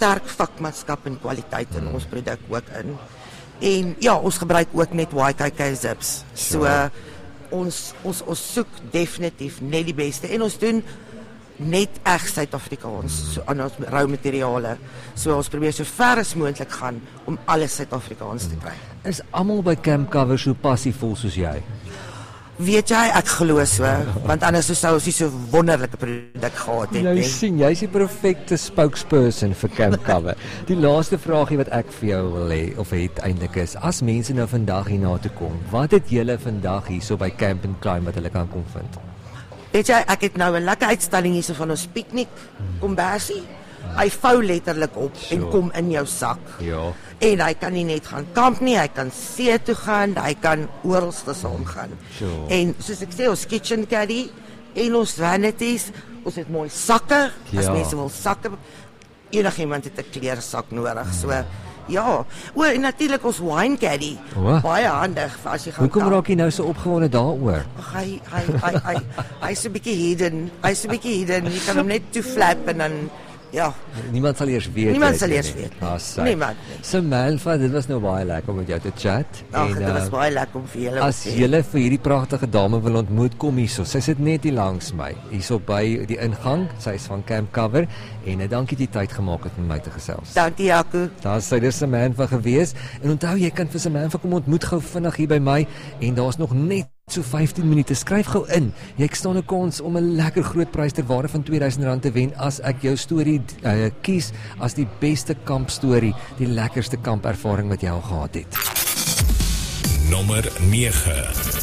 sterk vakmanskap en kwaliteit in ons produk ook in. En ja, ons gebruik ook net YKK zips. So ons soek definitief net die beste en ons doen net reg Suid-Afrikaans aan ons rou materiale. So ons probeer so ver as moontlik gaan om alles Suid-Afrikaans te kry. Is almal by Camp Cover so passievol soos jy? Weet jy, ek glo so, want anders sou ons nie so wonderlike produk gehad het Jy nie. sien, jy's die perfekte spokesperson vir Camp Cover. Die laaste vraagie wat ek vir jou wil hê of het eintlik is, as mense nou vandag hierna toe kom, wat het julle vandag hierso by Camp & Climb wat hulle kan kom vind? Weet jy, ek het nou 'n lekker uitstalling hierso van ons piknik kombersie. Hy vou letterlik op en kom in jou sak. Ja. En hy kan nie net gaan kamp nie, hy kan see toe gaan, hy kan oralste saam gaan. Sure. En soos ek sê, ons kitchen caddy en ons vanities, ons het mooi sakke, as Ja. mense wil sakke, enigiemand het 'n kleersak nodig, so ja. O, en natuurlik ons wine caddy, baie handig vir as jy gaan Hoekom raak jy nou so opgewonde daaroor? Ag, hy's 'n bietjie hidden, jy kan hom net toe flap en dan ja. Niemand sal eers weet. Niemand sal eers weet. Niemand. Samantha, dit was nou baie lekker om met jou te chat. Ag, dit was baie lekker om vir julle As julle vir hierdie pragtige dame wil ontmoet, kom hierso. Sy sit net hier langs my, hierso by die ingang. Sy is van Camp Cover en dankie dat jy tyd gemaak het om my te gesels. Dankie, Jaco. Daar sy dis Samantha gewees. En onthou, jy kan vir Samantha kom ontmoet gou vinnig hier by my en daar's nog net so 15 minute. Skryf gou in. Jy staan 'n kans om 'n lekker groot prys ter waarde van R2000 te wen as ek jou storie kies as die beste kampstorie, die lekkerste kampervaring wat jy al gehad het. Nommer 9.